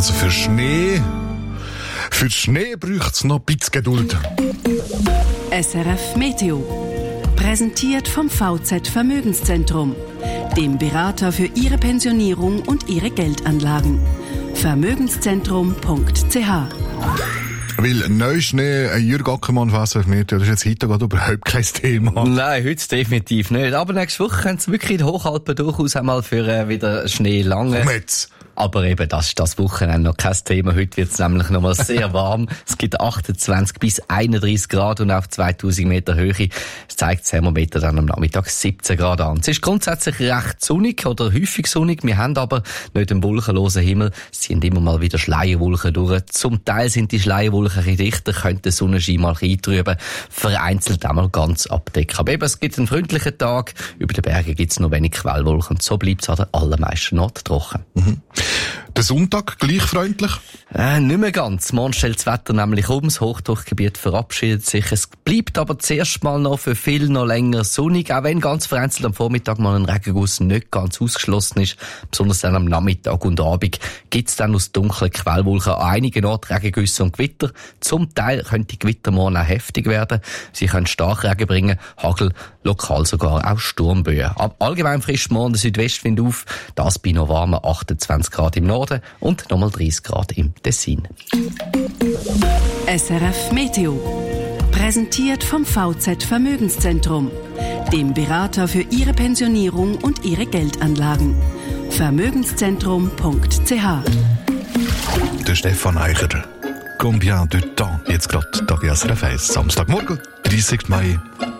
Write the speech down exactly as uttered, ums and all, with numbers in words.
Also für Schnee, für Schnee braucht es noch ein bisschen Geduld. S R F Meteo. Präsentiert vom V Z Vermögenszentrum, dem Berater für Ihre Pensionierung und Ihre Geldanlagen. Vermögenszentrum punkt c h. Weil Neuschnee, ein Jürg Ackermann, was auf mir, das ist jetzt heute gerade überhaupt kein Thema. Nein, heute definitiv nicht. Aber nächste Woche können es wirklich in den Hochalpen durchaus einmal für äh, wieder Schnee lange. Komm jetzt! Aber eben, das ist das Wochenende noch kein Thema. Heute wird es nämlich noch mal sehr warm. Es gibt achtundzwanzig bis einunddreißig Grad und auf zweitausend Meter Höhe. Es zeigt das Thermometer dann am Nachmittag siebzehn Grad an. Es ist grundsätzlich recht sonnig oder häufig sonnig. Wir haben aber nicht einen wolkenlosen Himmel. Es ziehen immer mal wieder Schleierwolken durch. Zum Teil sind die Schleierwolken ein bisschen dichter, könnte der Sonnenschein mal eintrüben, vereinzelt einmal ganz abdecken. Aber eben, es gibt einen freundlichen Tag. Über den Bergen gibt es noch wenig Quellwolken. Und so bleibt es an den allermeisten Orten trocken. Mhm. Der Sonntag gleich freundlich? Äh, nicht mehr ganz. Morgen stellt das Wetter nämlich um. Das Hochdruckgebiet verabschiedet sich. Es bleibt aber zuerst mal noch für viele noch länger sonnig, auch wenn ganz vereinzelt am Vormittag mal ein Regenguss nicht ganz ausgeschlossen ist. Besonders dann am Nachmittag und Abend gibt es dann aus dunklen Quellwolken an einigen Orten Regengüsse und Gewitter. Zum Teil können die Gewitter morgen auch heftig werden. Sie können Starkregen bringen, Hagel, lokal sogar auch Sturmböen. Ab allgemein frischt morgen der Südwestwind auf. Das bei noch warmen achtundzwanzig Grad im Norden und nochmal dreißig Grad im Tessin. S R F Meteo. Präsentiert vom V Z Vermögenszentrum, dem Berater für Ihre Pensionierung und Ihre Geldanlagen. Vermögenszentrum punkt c h. Der Stefan Eicher. Combien de temps? Jetzt gerade, da bei S R F eins. Samstagmorgen, dreißigsten Mai.